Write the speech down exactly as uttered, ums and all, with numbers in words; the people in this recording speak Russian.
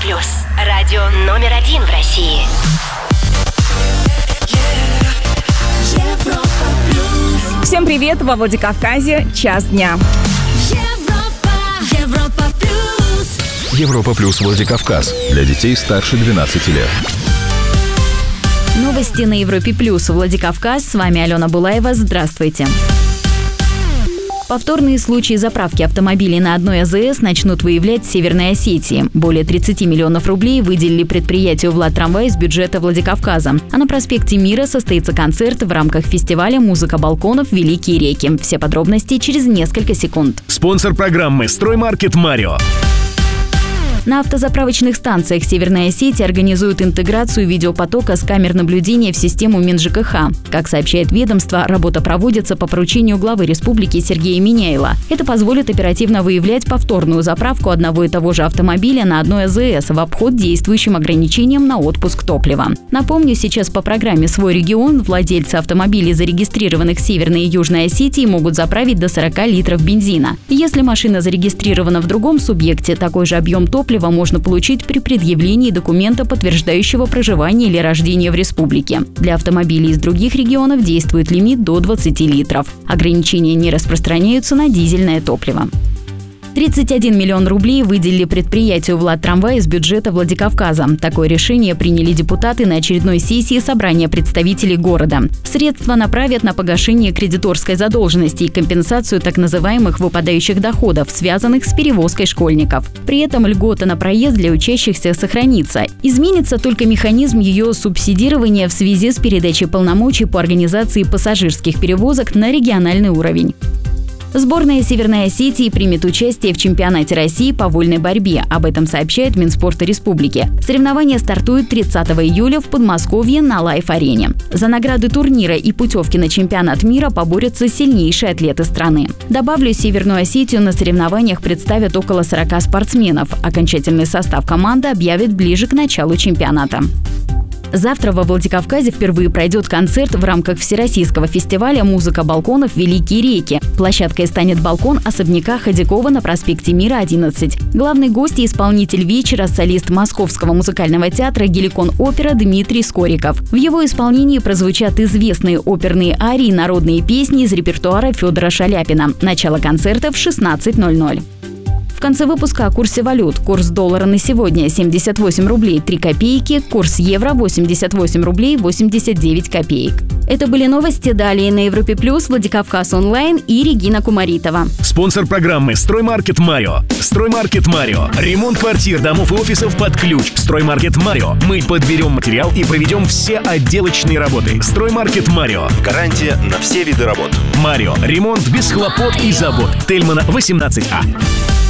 Плюс. Радио номер один в России. Европа плюс. Всем привет, во Владикавказе, час дня. Европа, Европа плюс. Европа плюс Владикавказ. Для детей старше двенадцати лет. Новости на Европе плюс. Владикавказ. С вами Алена Булаева. Здравствуйте. Повторные случаи заправки автомобилей на одной АЗС начнут выявлять в Северной Осетии. Более тридцати миллионов рублей выделили предприятию «Владтрамвай» из бюджета Владикавказа. А на проспекте Мира состоится концерт в рамках фестиваля «Музыка балконов. Великие реки». Все подробности через несколько секунд. Спонсор программы «Строймаркет Марио». На автозаправочных станциях Северной Осетии организуют интеграцию видеопотока с камер наблюдения в систему МинЖКХ. Как сообщает ведомство, работа проводится по поручению главы республики Сергея Миняйла. Это позволит оперативно выявлять повторную заправку одного и того же автомобиля на одной АЗС в обход действующим ограничениям на отпуск топлива. Напомню, сейчас по программе «Свой регион» владельцы автомобилей, зарегистрированных в Северной и Южной Осетии, могут заправить до сорока литров бензина. Если машина зарегистрирована в другом субъекте, такой же объем топлива можно получить при предъявлении документа, подтверждающего проживание или рождение в республике. Для автомобилей из других регионов действует лимит до двадцати литров. Ограничения не распространяются на дизельное топливо. тридцать один миллион рублей выделили предприятию «Владтрамвай» из бюджета Владикавказа. Такое решение приняли депутаты на очередной сессии собрания представителей города. Средства направят на погашение кредиторской задолженности и компенсацию так называемых выпадающих доходов, связанных с перевозкой школьников. При этом льгота на проезд для учащихся сохранится. Изменится только механизм ее субсидирования в связи с передачей полномочий по организации пассажирских перевозок на региональный уровень. Сборная Северной Осетии примет участие в чемпионате России по вольной борьбе. Об этом сообщает Минспорта Республики. Соревнования стартуют тридцатого июля в Подмосковье на Лайф-арене. За награды турнира и путевки на чемпионат мира поборются сильнейшие атлеты страны. Добавлю, Северную Осетию на соревнованиях представят около сорока спортсменов. Окончательный состав команды объявят ближе к началу чемпионата. Завтра во Владикавказе впервые пройдет концерт в рамках всероссийского фестиваля «Музыка балконов. Великие реки». Площадкой станет балкон особняка Ходякова на проспекте Мира, одиннадцать. Главный гость и исполнитель вечера – солист Московского музыкального театра «Геликон Опера» Дмитрий Скориков. В его исполнении прозвучат известные оперные арии, народные песни из репертуара Федора Шаляпина. Начало концерта в шестнадцать ноль ноль. В конце выпуска о курсе валют. Курс доллара на сегодня – семьдесят восемь рублей три копейки, курс евро – восемьдесят восемь рублей восемьдесят девять копеек. Это были новости. Далее на Европе плюс, Владикавказ онлайн и Регина Кумаритова. Спонсор программы «Строймаркет Марио». «Строймаркет Марио». Ремонт квартир, домов и офисов под ключ. «Строймаркет Марио». Мы подберем материал и проведем все отделочные работы. «Строймаркет Марио». Гарантия на все виды работ. «Марио». Ремонт без хлопот и забот. Тельмана, восемнадцать А.